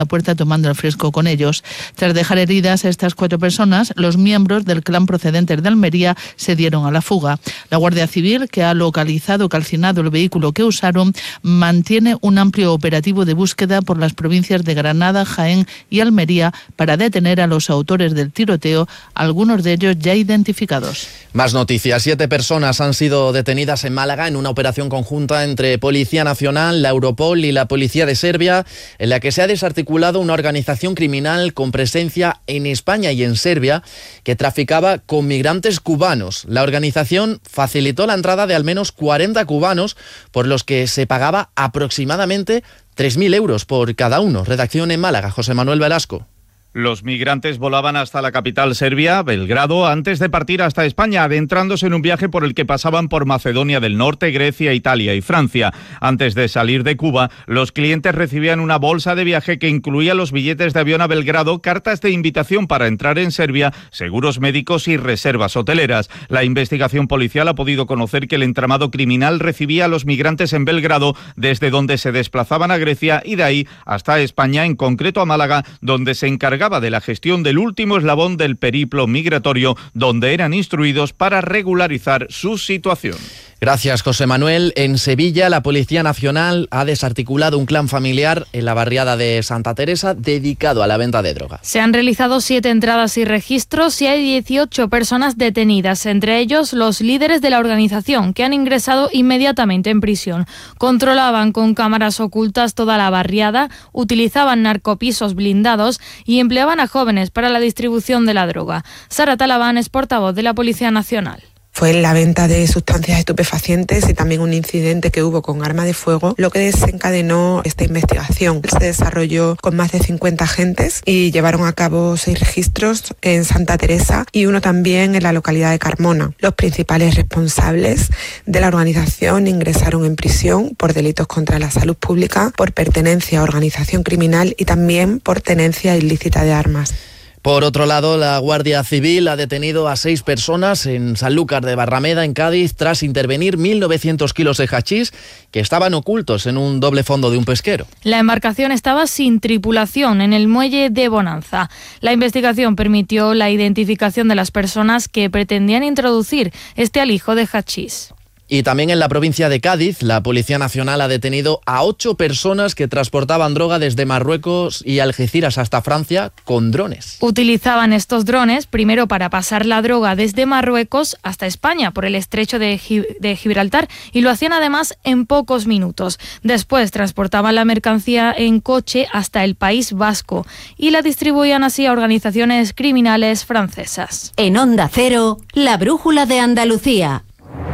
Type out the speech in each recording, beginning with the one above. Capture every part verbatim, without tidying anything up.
la puerta tomando el fresco con ellos. Tras dejar heridas a estas cuatro personas, los miembros del clan procedentes de Almería se dieron a la fuga. La Guardia Civil, que ha localizado calcinado el vehículo que usaron, mantiene un amplio operativo de búsqueda por las provincias de Granada, Jaén y Almería para detener a los autores del tiroteo, algunos de ellos ya identificados. Más noticias. Siete personas han sido detenidas en Málaga en una operación conjunta entre Policía Nacional, la Europol y la Policía de Serbia, en la que se ha desarticulado una organización criminal con presencia en España y en Serbia que traficaba con migrantes cubanos. La organización facilitó la entrada de al menos cuarenta cubanos, por los que se pagaba aproximadamente tres mil euros por cada uno. Redacción en Málaga, José Manuel Velasco. Los migrantes volaban hasta la capital serbia, Belgrado, antes de partir hasta España, adentrándose en un viaje por el que pasaban por Macedonia del Norte, Grecia, Italia y Francia. Antes de salir de Cuba, los clientes recibían una bolsa de viaje que incluía los billetes de avión a Belgrado, cartas de invitación para entrar en Serbia, seguros médicos y reservas hoteleras. La investigación policial ha podido conocer que el entramado criminal recibía a los migrantes en Belgrado, desde donde se desplazaban a Grecia y de ahí hasta España, en concreto a Málaga, donde se encargaba de la gestión del último eslabón del periplo migratorio, donde eran instruidos para regularizar su situación. Gracias, José Manuel. En Sevilla, la Policía Nacional ha desarticulado un clan familiar en la barriada de Santa Teresa dedicado a la venta de droga. Se han realizado siete entradas y registros y hay dieciocho personas detenidas, entre ellos los líderes de la organización, que han ingresado inmediatamente en prisión. Controlaban con cámaras ocultas toda la barriada, utilizaban narcopisos blindados y empleaban a jóvenes para la distribución de la droga. Sara Talabán es portavoz de la Policía Nacional. Fue la venta de sustancias estupefacientes y también un incidente que hubo con arma de fuego lo que desencadenó esta investigación. Se desarrolló con más de cincuenta agentes y llevaron a cabo seis registros en Santa Teresa y uno también en la localidad de Carmona. Los principales responsables de la organización ingresaron en prisión por delitos contra la salud pública, por pertenencia a organización criminal y también por tenencia ilícita de armas. Por otro lado, la Guardia Civil ha detenido a seis personas en Sanlúcar de Barrameda, en Cádiz, tras intervenir mil novecientos kilos de hachís que estaban ocultos en un doble fondo de un pesquero. La embarcación estaba sin tripulación en el muelle de Bonanza. La investigación permitió la identificación de las personas que pretendían introducir este alijo de hachís. Y también en la provincia de Cádiz, la Policía Nacional ha detenido a ocho personas que transportaban droga desde Marruecos y Algeciras hasta Francia con drones. Utilizaban estos drones primero para pasar la droga desde Marruecos hasta España por el estrecho de, Gib- de Gibraltar y lo hacían además en pocos minutos. Después transportaban la mercancía en coche hasta el País Vasco y la distribuían así a organizaciones criminales francesas. En Onda Cero, la brújula de Andalucía.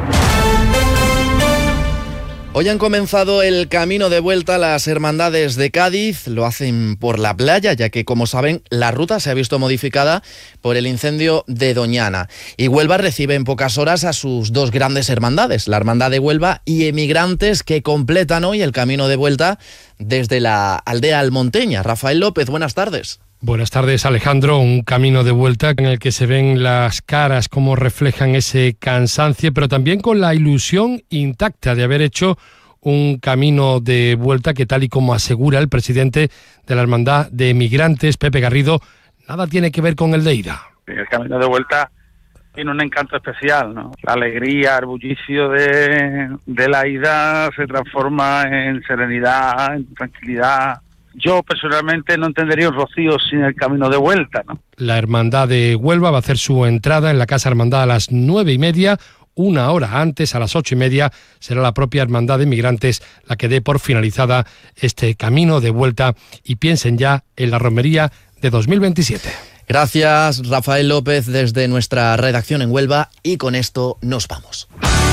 Hoy han comenzado el camino de vuelta a las hermandades de Cádiz. Lo hacen por la playa, ya que, como saben, la ruta se ha visto modificada por el incendio de Doñana. Y Huelva recibe en pocas horas a sus dos grandes hermandades, la Hermandad de Huelva y Emigrantes, que completan hoy el camino de vuelta desde la aldea almonteña. Rafael López, buenas tardes. Buenas tardes, Alejandro. Un camino de vuelta en el que se ven las caras, cómo reflejan ese cansancio, pero también con la ilusión intacta de haber hecho un camino de vuelta que, tal y como asegura el presidente de la Hermandad de Emigrantes, Pepe Garrido, nada tiene que ver con el de ida. El camino de vuelta tiene un encanto especial, ¿no? La alegría, el bullicio de, de la ida se transforma en serenidad, en tranquilidad. Yo personalmente no entendería un rocío sin el camino de vuelta, ¿no? La Hermandad de Huelva va a hacer su entrada en la Casa Hermandad a las nueve y media. Una hora antes, a las ocho y media, será la propia Hermandad de Migrantes la que dé por finalizada este camino de vuelta y piensen ya en la romería de dos mil veintisiete. Gracias, Rafael López, desde nuestra redacción en Huelva, y con esto nos vamos.